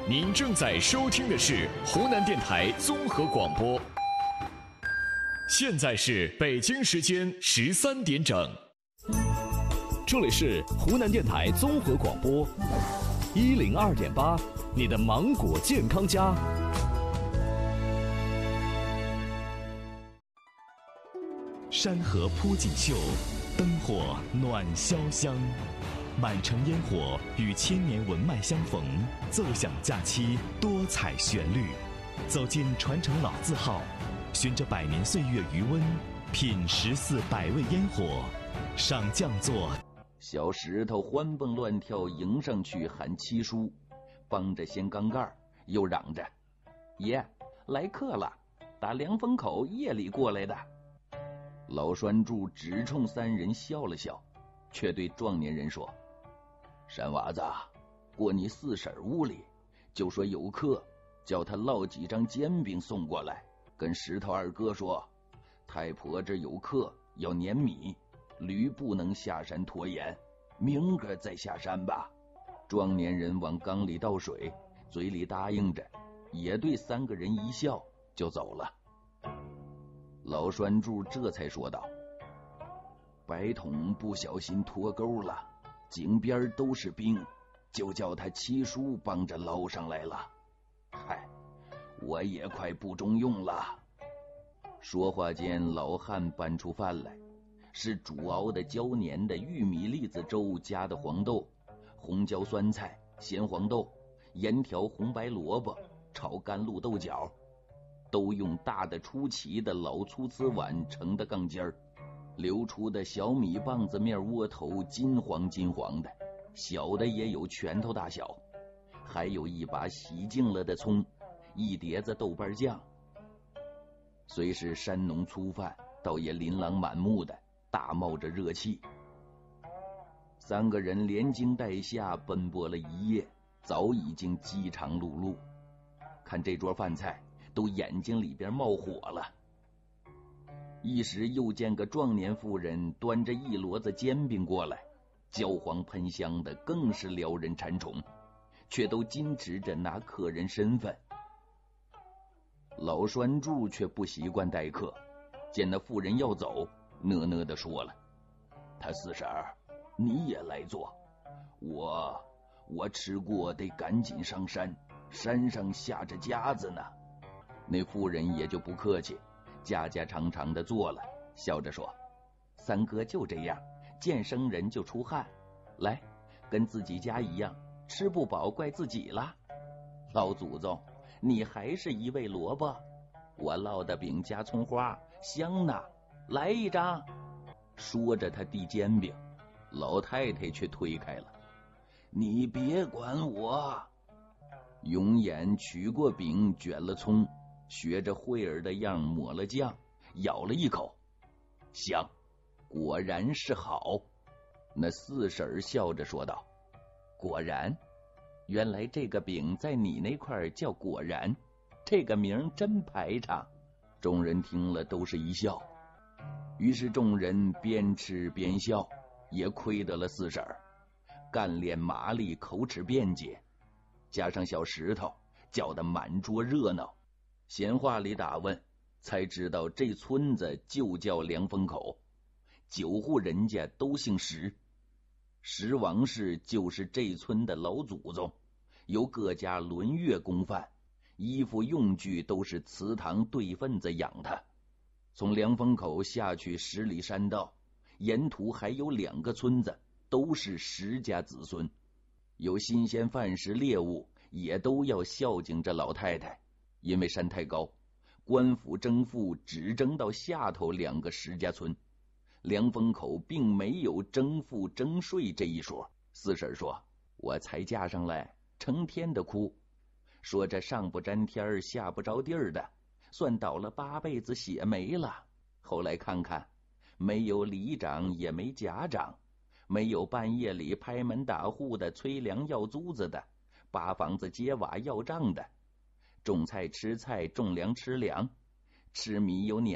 您正在收听的是湖南电台综合广播，现在是北京时间13点整， 这里是湖南电台综合广播102.8，你的芒果健康家。山河铺锦绣，灯火暖潇湘，满城烟火与千年文脉相逢，奏响假期多彩旋律。走进传承老字号，循着百年岁月余温，品14百味烟火，赏匠作。 小石头欢蹦乱跳迎上去喊七叔，帮着掀缸盖，又嚷着：“爷，来客了，打凉风口夜里过来的。”老栓柱只冲三人笑了笑，却对壮年人说：“山娃子，过你四婶屋里，就说有客，叫他烙几张煎饼送过来，跟石头二哥说，太婆这有客要碾米，驴不能下山拖盐，明个再下山吧。”壮年人往缸里倒水，嘴里答应着，也对三个人一笑，就走了。老栓柱这才说道：“白桶不小心脱钩了，井边都是冰，就叫他七叔帮着捞上来了。嗨，我也快不中用了。”说话间，老汉搬出饭来，是煮熬的焦黏的玉米栗子粥加的黄豆、红椒酸菜、咸黄豆、盐条红白萝卜、炒干露豆角，都用大的出奇的老粗瓷碗盛的杠尖儿，流出的小米棒子面窝头金黄金黄的，小的也有拳头大小，还有一把洗净了的葱，一碟子豆瓣酱。虽是山农粗饭，倒也琳琅满目的，大冒着热气。三个人连惊带吓奔波了一夜，早已经饥肠辘辘，看这桌饭菜都眼睛里边冒火了。一时又见个壮年妇人端着一摞子煎饼过来，焦黄喷香的，更是撩人馋虫，却都矜持着拿客人身份。老栓柱却不习惯待客，见那妇人要走，讷讷地说了：“他四婶儿，你也来坐，我吃过得赶紧上山，山上下着夹子呢。”那妇人也就不客气，家家常常的坐了，笑着说：“三哥就这样，见生人就出汗，来，跟自己家一样，吃不饱怪自己了。老祖宗，你还是一味萝卜，我烙的饼加葱花，香呢，来一张。”说着他递煎饼，老太太却推开了：“你别管我。”永眼取过饼，卷了葱，学着慧儿的样抹了酱，咬了一口，香，果然是好。那四婶笑着说道：“果然，原来这个饼在你那块叫果然，这个名真排场。”众人听了都是一笑，于是众人边吃边笑，也亏得了四婶干练麻利，口齿便捷，加上小石头，叫得满桌热闹。闲话里打问，才知道这村子就叫凉风口，9户人家都姓石，石王氏就是这村的老祖宗，由各家轮月供饭，衣服用具都是祠堂对分子养他。从凉风口下去10里山道，沿途还有2个村子，都是石家子孙，有新鲜饭食猎物，也都要孝敬这老太太。因为山太高，官府征赋只征到下头2个石家村，凉风口并没有征赋征税这一说。四婶说：“我才嫁上来，成天的哭，说这上不沾天下不着地儿的，算倒了8辈子血没了。后来看看，没有里长也没甲长，没有半夜里拍门打户的催粮要租子的，扒房子揭瓦要账的，种菜吃菜，种粮吃粮，吃米有碾